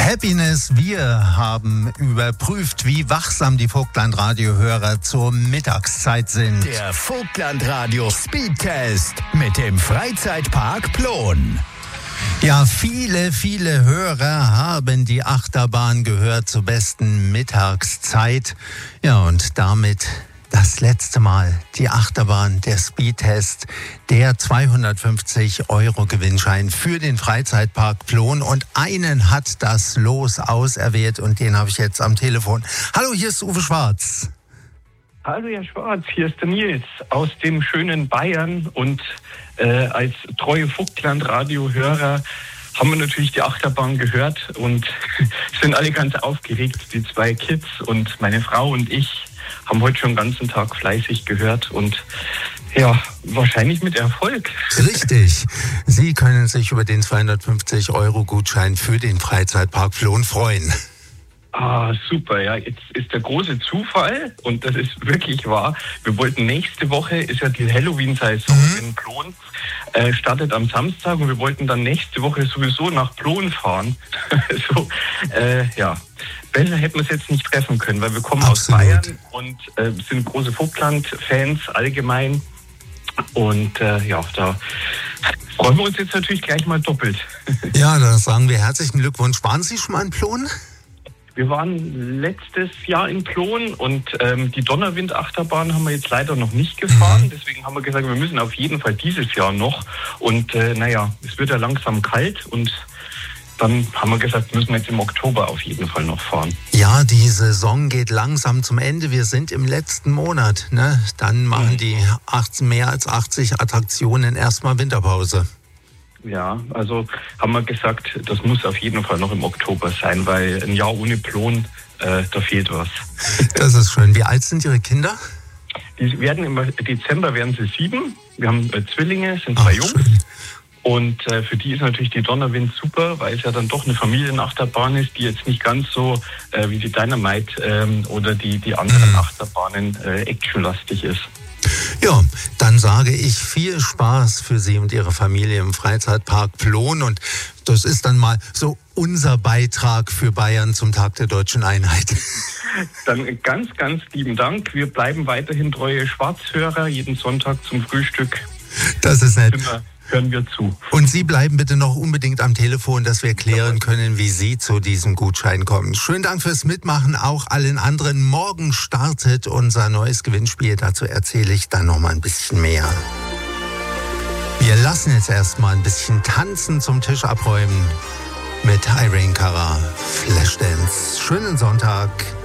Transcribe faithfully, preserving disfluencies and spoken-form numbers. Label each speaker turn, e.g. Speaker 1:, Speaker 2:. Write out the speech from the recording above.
Speaker 1: Happiness, wir haben überprüft, wie wachsam die Vogtland-Radio-Hörer zur Mittagszeit sind.
Speaker 2: Der Vogtland-Radio Speedtest mit dem Freizeitpark Plon.
Speaker 1: Ja, viele, viele Hörer haben die Achterbahn gehört zur besten Mittagszeit. Ja, und damit das letzte Mal die Achterbahn, der Speedtest, der zweihundertfünfzig Euro Gewinnschein für den Freizeitpark Plon. Und einen hat das Los auserwählt und den habe ich jetzt am Telefon. Hallo, hier ist Uwe Schwarz.
Speaker 3: Hallo, Herr Schwarz, hier ist der Nils aus dem schönen Bayern. Und äh, als treue Vogtland-Radio-Hörer haben wir natürlich die Achterbahn gehört und sind alle ganz aufgeregt. Die zwei Kids und meine Frau und ich haben heute schon den ganzen Tag fleißig gehört und ja, wahrscheinlich mit Erfolg.
Speaker 1: Richtig. Sie können sich über den zweihundertfünfzig Euro Gutschein für den Freizeitpark Plon freuen.
Speaker 3: Ah, super. Ja, jetzt ist der große Zufall und das ist wirklich wahr. Wir wollten nächste Woche, ist ja die Halloween-Saison mhm. in Plon, äh, startet am Samstag und wir wollten dann nächste Woche sowieso nach Plon fahren. so, äh, ja. Besser hätten wir es jetzt nicht treffen können, weil wir kommen Absolut. aus Bayern und äh, sind große Vogtland-Fans allgemein. Und äh, ja, da freuen wir uns jetzt natürlich gleich mal doppelt.
Speaker 1: Ja, da sagen wir herzlichen Glückwunsch. Waren Sie schon mal in Plon?
Speaker 3: Wir waren letztes Jahr in Plon und ähm, die Donnerwind-Achterbahn haben wir jetzt leider noch nicht gefahren. Mhm. Deswegen haben wir gesagt, wir müssen auf jeden Fall dieses Jahr noch. Und äh, naja, es wird ja langsam kalt und dann haben wir gesagt, müssen wir jetzt im Oktober auf jeden Fall noch fahren.
Speaker 1: Ja, die Saison geht langsam zum Ende. Wir sind im letzten Monat, ne? Dann machen die achtzehn, mehr als achtzig Attraktionen erstmal Winterpause.
Speaker 3: Ja, also haben wir gesagt, das muss auf jeden Fall noch im Oktober sein, weil ein Jahr ohne Plon, äh, da fehlt was.
Speaker 1: Das ist schön. Wie alt sind Ihre Kinder?
Speaker 3: Die werden im Dezember werden sie sieben. Wir haben äh, Zwillinge, sind zwei Jungs. Schön. Und äh, für die ist natürlich die Donnerwind super, weil es ja dann doch eine Familienachterbahn ist, die jetzt nicht ganz so äh, wie die Dynamite ähm, oder die, die anderen Achterbahnen äh, actionlastig ist.
Speaker 1: Ja, dann sage ich viel Spaß für Sie und Ihre Familie im Freizeitpark Plon. Und das ist dann mal so unser Beitrag für Bayern zum Tag der Deutschen Einheit.
Speaker 3: Dann ganz, ganz lieben Dank. Wir bleiben weiterhin treue Schwarzhörer, jeden Sonntag zum Frühstück.
Speaker 1: Das ist nett.
Speaker 3: Hören wir zu.
Speaker 1: Und Sie bleiben bitte noch unbedingt am Telefon, dass wir klären können, wie Sie zu diesem Gutschein kommen. Schönen Dank fürs Mitmachen, auch allen anderen. Morgen startet unser neues Gewinnspiel. Dazu erzähle ich dann noch mal ein bisschen mehr. Wir lassen jetzt erstmal ein bisschen tanzen zum Tisch abräumen mit Irene Cara, Flashdance. Schönen Sonntag.